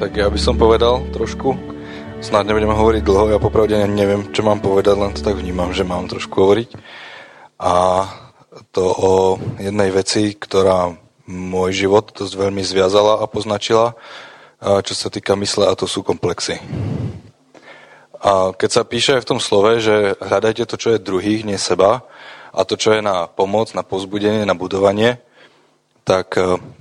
Tak ja by som povedal trošku, snáď nebudeme hovoriť dlho, ja popravde neviem, čo mám povedať, len to tak vnímam, že mám trošku hovoriť. A to o jednej veci, ktorá môj život dosť veľmi zviazala a poznačila, čo sa týka mysle, a to sú komplexy. A keď sa píše v tom slove, že hľadajte to, čo je druhých, nie seba, a to, čo je na pomoc, na povzbudenie, na budovanie, tak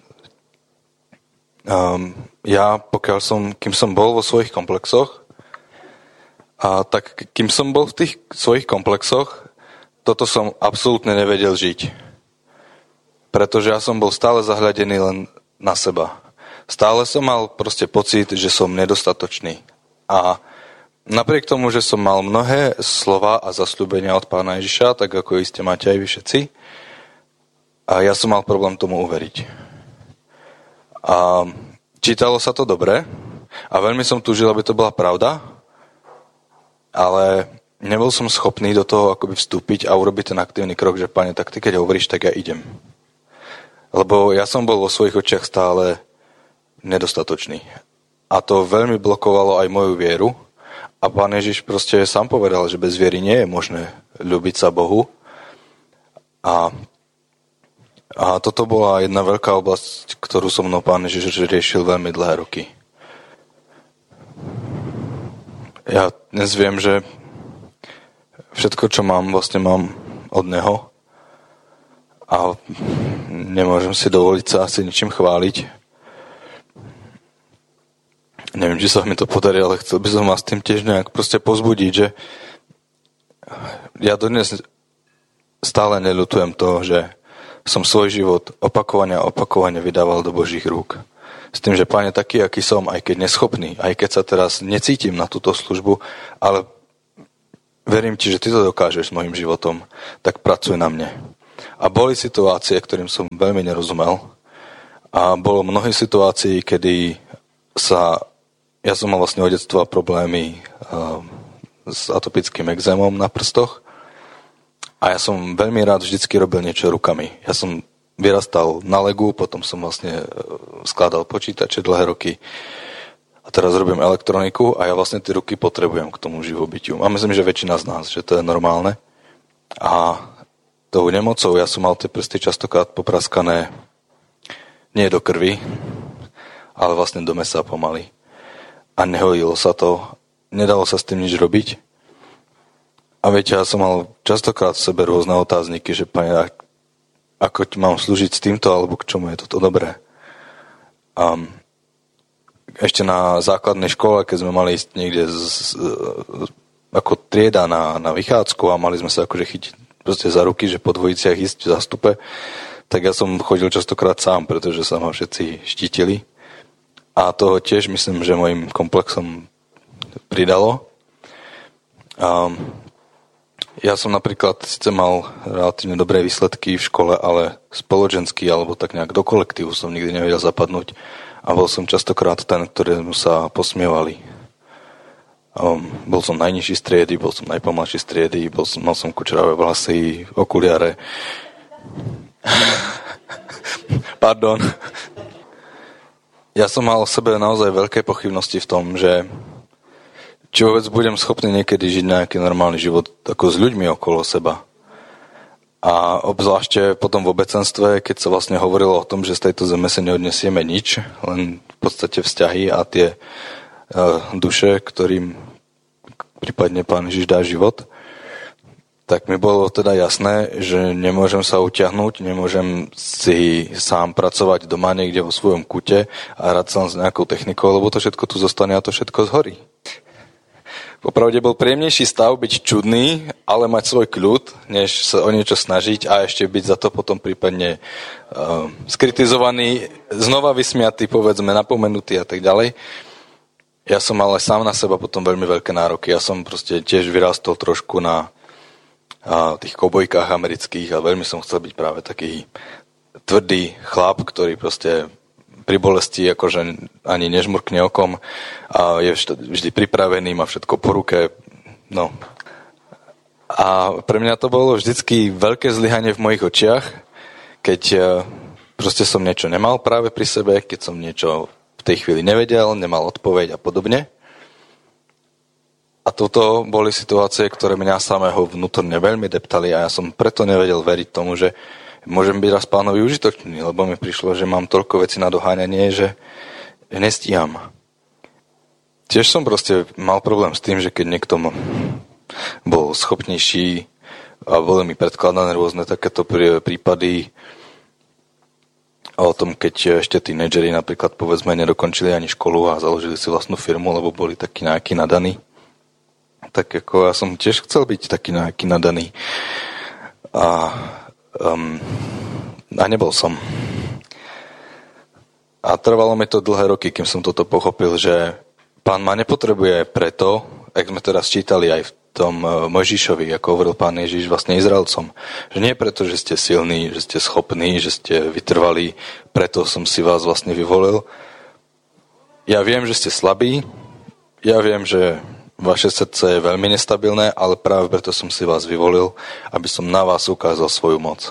ja, kým som bol vo svojich komplexoch, tak kým som bol v tých svojich komplexoch, toto som absolútne nevedel žiť. Pretože ja som bol stále zahľadený len na seba. Stále som mal proste pocit, že som nedostatočný. A napriek tomu, že som mal mnohé slova a zasľúbenia od Pána Ježiša, tak ako iste máte aj vy všetci, a ja som mal problém tomu uveriť. A čítalo sa to dobre a veľmi som túžil, aby to bola pravda, ale nebol som schopný do toho akoby vstúpiť a urobiť ten aktívny krok, že Pane, tak ty keď hovoríš, tak ja idem. Lebo ja som bol vo svojich očiach stále nedostatočný. A to veľmi blokovalo aj moju vieru. A Pán Ježiš proste sám povedal, že bez viery nie je možné ľúbiť sa Bohu. A toto bola jedna veľká oblasť, ktorú so mnou Pán Ježiš riešil veľmi dlhé roky. Ja dnes viem, že všetko, čo mám, vlastne mám od Neho. A nemôžem si dovoliť sa asi ničím chváliť. Neviem, či sa mi to podarí, ale chcel by som vás tým tiež nejak proste pozbudiť, že ja dodnes stále neľutujem to, že som svoj život opakovane vydával do Božích rúk. S tým, že Pane, taký, aký som, aj keď neschopný, aj keď sa teraz necítim na túto službu, ale verím Ti, že Ty to dokážeš s mojim životom, tak pracuj na mne. A boli situácie, ktorým som veľmi nerozumel. A bolo mnohé situácií, kedy ja som mal vlastne od detstva problémy s atopickým ekzémom na prstoch. A ja som veľmi rád vždycky robil niečo rukami. Ja som vyrastal na Legu, potom som vlastne skladal počítače dlhé roky. A teraz robím elektroniku a ja vlastne tie ruky potrebujem k tomu živobytiu. A myslím, že väčšina z nás, že to je normálne. A tou nemocou ja som mal tie prsty častokrát popraskané nie do krvi, ale vlastne do mesa pomaly. A nehodilo sa to, nedalo sa s tým nič robiť. A viete, ja som mal častokrát v sebe rôzne otázniky, že Pane, ako ti mám slúžiť s týmto, alebo k čomu je toto dobré. A ešte na základnej škole, keď sme mali ísť niekde ako trieda na vychádzku a mali sme sa akože chytiť proste za ruky, že po dvojiciach ísť v zástupe, tak ja som chodil častokrát sám, pretože sa ma všetci štítili. A toho tiež myslím, že mojim komplexom pridalo. Ja som napríklad síce mal relatívne dobré výsledky v škole, ale spoločenský alebo tak nejak do kolektívu som nikdy nevedel zapadnúť a bol som častokrát ten, ktorému sa posmievali. Bol som najnižší z triedy, bol som najpomalší z triedy, mal som kučeravé vlasy, okuliare. Pardon. Ja som mal o sebe naozaj veľké pochybnosti v tom, že či vôbec budem schopný niekedy žiť nejaký normálny život ako s ľuďmi okolo seba. A obzvlášte potom v obecenstve, keď sa vlastne hovorilo o tom, že z tejto zeme sa neodnesieme nič, len v podstate vzťahy a tie duše, ktorým prípadne Pán Ježiš dá život, tak mi bolo teda jasné, že nemôžem sa utiahnuť, nemôžem si sám pracovať doma niekde vo svojom kute a hrať sa s nejakou technikou, lebo to všetko tu zostane a to všetko zhorí. Popravde bol príjemnejší stav byť čudný, ale mať svoj kľud, než sa o niečo snažiť a ešte byť za to potom prípadne skritizovaný, znova vysmiatý, povedzme, napomenutý a tak ďalej. Ja som ale sám na seba potom veľmi veľké nároky. Ja som proste tiež vyrastol trošku na tých kobojkách amerických a veľmi som chcel byť práve taký tvrdý chlap, ktorý proste pri bolesti akože ani nežmurkne okom a je vždy pripravený, má všetko po ruke. No. A pre mňa to bolo vždycky veľké zlyhanie v mojich očiach, keď proste som niečo nemal práve pri sebe, keď som niečo v tej chvíli nevedel, nemal odpoveď a podobne. A toto boli situácie, ktoré mňa samého vnútorne veľmi deptali a ja som preto nevedel veriť tomu, že môžem byť raz Pánovi užitočný, lebo mi prišlo, že mám toľko vecí na doháňanie, že nestíham. Tiež som proste mal problém s tým, že keď niekto bol schopnejší a boli mi predkladané rôzne takéto prípady o tom, keď ešte tínedžeri napríklad povedzme nedokončili ani školu a založili si vlastnú firmu, lebo boli takí nejakí nadaní. Tak ako ja som tiež chcel byť taký nejaký nadaný. A nebol som. A trvalo mi to dlhé roky, kým som toto pochopil, že Pán ma nepotrebuje preto, ak sme teraz čítali aj v tom Mojžišovi, ako hovoril Pán Ježiš vlastne Izraelcom, že nie preto, že ste silní, že ste schopní, že ste vytrvalí, preto som si vás vlastne vyvolil. Ja viem, že ste slabí, ja viem, že vaše srdce je veľmi nestabilné, ale práve preto som si vás vyvolil, aby som na vás ukázal svoju moc.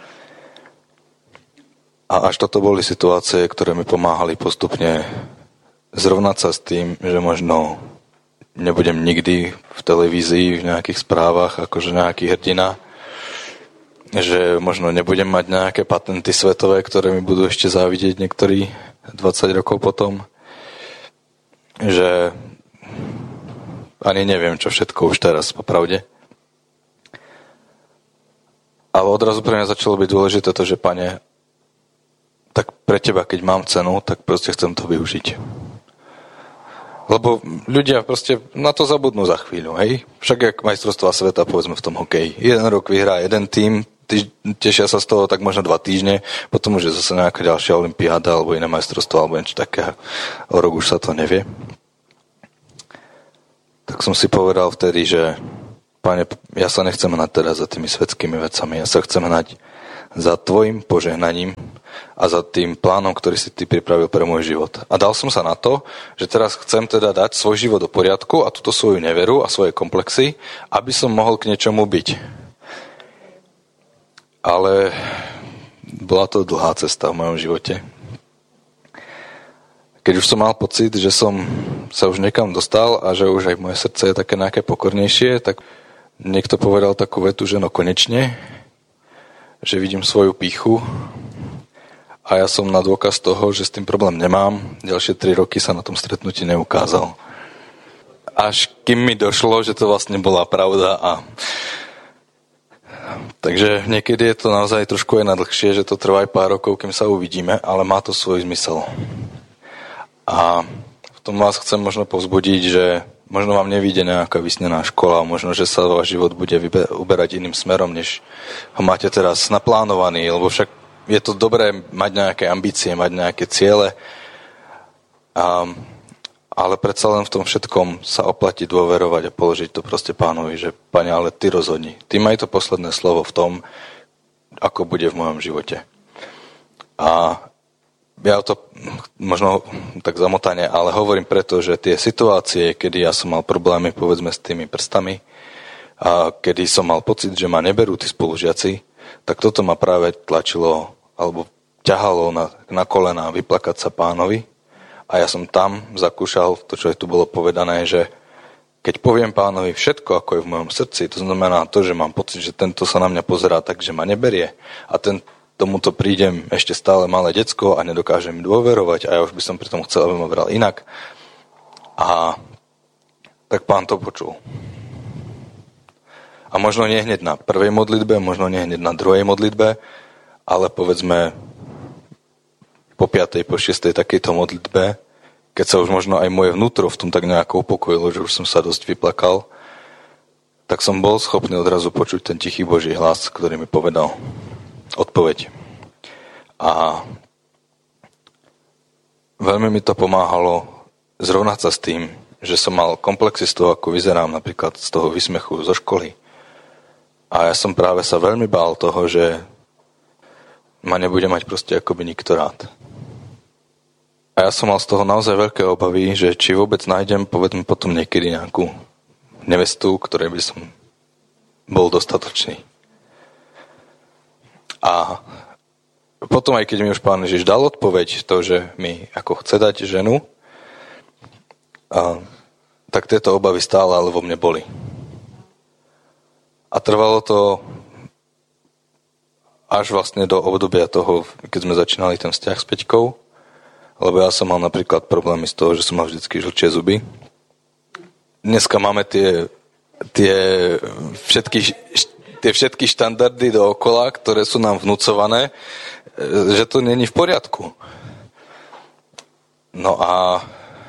A až toto boli situácie, ktoré mi pomáhali postupne zrovnať sa s tým, že možno nebudem nikdy v televízii, v nejakých správach, akože nejaký hrdina, že možno nebudem mať nejaké patenty svetové, ktoré mi budú ešte závidieť niektorí 20 rokov potom, že ani neviem, čo všetko už teraz, popravde. Ale odrazu pre mňa začalo byť dôležité to, že Pane, tak pre teba, keď mám cenu, tak proste chcem to využiť. Lebo ľudia proste na to zabudnú za chvíľu, hej? Však jak majstrovstvá sveta, povedzme v tom hokeji. Jeden rok vyhrá jeden tím, tešia sa z toho tak možno 2 týždne, potom už je zase nejaká ďalšia olympiáda alebo iné majstrovstvo alebo niečo také. O rok už sa to nevie. Tak som si povedal vtedy, že Pane, ja sa nechcem hnať teraz za tými svetskými vecami, ja sa chcem hnať za tvojim požehnaním a za tým plánom, ktorý si ty pripravil pre môj život. A dal som sa na to, že teraz chcem teda dať svoj život do poriadku a túto svoju neveru a svoje komplexy, aby som mohol k niečomu byť. Ale bola to dlhá cesta v mojom živote. Keď už som mal pocit, že som sa už niekam dostal a že už aj moje srdce je také nejaké pokornejšie, tak niekto povedal takú vetu, že no konečne, že vidím svoju pýchu a ja som na dôkaz toho, že s tým problém nemám. Ďalšie 3 roky sa na tom stretnutí neukázal. Až kým mi došlo, že to vlastne bola pravda a takže niekedy je to naozaj trošku aj na dlhšie, že to trvá aj pár rokov, kým sa uvidíme, ale má to svoj zmysel. A v tom vás chcem možno povzbudiť, že možno vám nevyjde nejaká vysnená škola, možno, že sa váš život bude uberať iným smerom, než ho máte teraz naplánovaný, lebo však je to dobré mať nejaké ambície, mať nejaké ciele, ale predsa len v tom všetkom sa oplatí dôverovať a položiť to proste Pánovi, že Pane, ale ty rozhodni. Ty maj to posledné slovo v tom, ako bude v mojom živote. A ja to možno tak zamotane, ale hovorím preto, že tie situácie, kedy ja som mal problémy povedzme s tými prstami a kedy som mal pocit, že ma neberú tí spolužiaci, tak toto ma práve tlačilo alebo ťahalo na kolená vyplakať sa Pánovi a ja som tam zakúšal to, čo je tu bolo povedané, že keď poviem Pánovi všetko, ako je v mojom srdci, to znamená to, že mám pocit, že tento sa na mňa pozerá tak, že ma neberie a tomuto prídem ešte stále malé decko a nedokážem mi dôverovať a ja už by som pri tom chcel, aby ma bral inak. A tak Pán to počul. A možno nie hneď na prvej modlitbe, možno nie hneď na druhej modlitbe, ale povedzme po 5., po 6. takejto modlitbe, keď sa už možno aj moje vnútro v tom tak nejako upokojilo, že už som sa dosť vyplakal, tak som bol schopný odrazu počuť ten tichý Boží hlas, ktorý mi povedal odpoveď. A veľmi mi to pomáhalo zrovnať sa s tým, že som mal komplexy z toho, ako vyzerám napríklad z toho výsmechu zo školy. A ja som práve sa veľmi bál toho, že ma nebude mať proste akoby nikto rád. A ja som mal z toho naozaj veľké obavy, že či vôbec nájdem povedzme potom niekedy nejakú nevestu, ktorej by som bol dostatočný. A potom aj keď mi už Pán Ježiš dal odpoveď, to, že mi ako chce dať ženu, tak tieto obavy stále ale vo mne boli. A trvalo to až vlastne do obdobia toho, keď sme začínali ten vzťah s Peťkou, lebo ja som mal napríklad problémy z toho, že som mal vždycky žlčie zuby. Dneska máme tie všetky štandardy dookola, ktoré sú nám vnúcované, že to není v poriadku. No a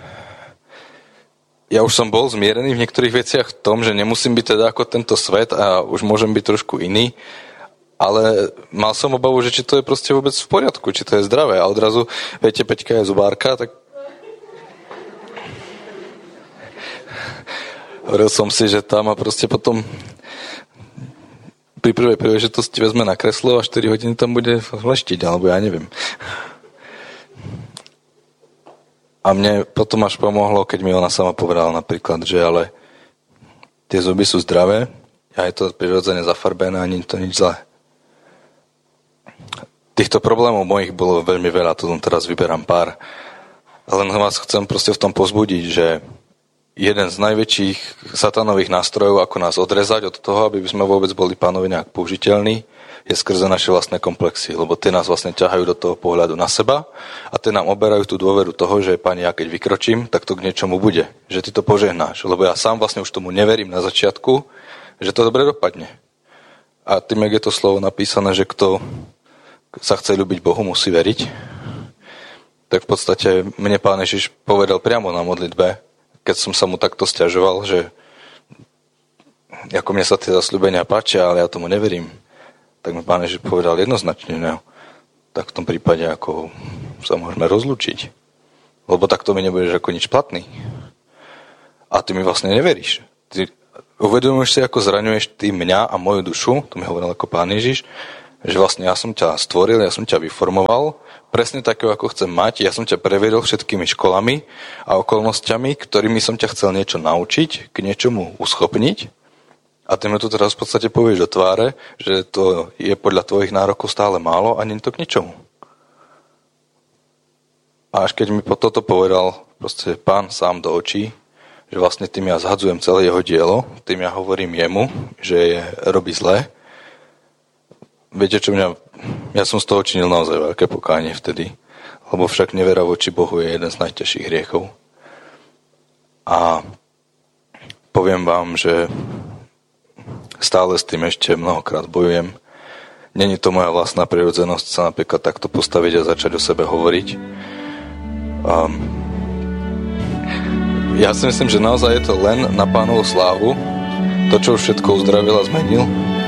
ja už som bol zmierený v niektorých veciach v tom, že nemusím byť teda ako tento svet a už môžem byť trošku iný, ale mal som obavu, že či to je proste vôbec v poriadku, či to je zdravé. A odrazu, viete, Peťka je zubárka, tak hovoril som si, že tá ma proste potom pri prvej príležitosti vezme na kreslo a 4 hodiny tam bude leštiť, alebo ja neviem. A mne potom až pomohlo, keď mi ona sama povedala napríklad, že ale tie zuby sú zdravé a je to prirodzene zafarbené a nie je to nič zlé. Týchto problémov mojich bolo veľmi veľa, tu teraz vyberám pár. Len vás chcem proste v tom pozbudiť, že jeden z najväčších satanových nástrojov, ako nás odrezať od toho, aby sme vôbec boli Pánovi nejak použiteľní, je skrze naše vlastné komplexy, lebo tie nás vlastne ťahajú do toho pohľadu na seba a tie nám oberajú tú dôveru toho, že Pane, ja keď vykročím, tak to k niečomu bude, že ty to požehnáš, lebo ja sám vlastne už tomu neverím na začiatku, že to dobre dopadne. A tým, jak je to slovo napísané, že kto sa chce ľúbiť Bohu, musí veriť, tak v podstate mne Pán Ježiš povedal priamo na modlitbe, keď som sa mu takto sťažoval, že ako mne sa tie zasľúbenia páčia, ale ja tomu neverím, tak mi Pán Ježiš povedal jednoznačne, no, tak v tom prípade ako sa môžeme rozlúčiť, lebo takto mi nebudeš ako nič platný. A ty mi vlastne neveríš. Ty uvedomuješ si, ako zraňuješ ty mňa a moju dušu, to mi hovoril ako Pán Ježiš, že vlastne ja som ťa stvoril, ja som ťa vyformoval, presne takého, ako chcem mať, ja som ťa preveril všetkými školami a okolnostiami, ktorými som ťa chcel niečo naučiť, k niečomu uschopniť. A ty mi to teraz v podstate povieš do tváre, že to je podľa tvojich nárokov stále málo a nie je to k ničomu. A až keď mi po toto povedal proste Pán sám do očí, že vlastne tým ja zhadzujem celé jeho dielo, tým ja hovorím jemu, že robí zle. Viete, čo ja som z toho činil naozaj veľké pokánie vtedy, lebo však nevera voči Bohu je jeden z najťažších hriechov. A poviem vám, že stále s tým ešte mnohokrát bojujem. Není to moja vlastná prirodzenosť sa napríklad takto postaviť a začať o sebe hovoriť. Ja si myslím, že naozaj je to len na Pánovu slávu, to, čo už všetko uzdravil a zmenil,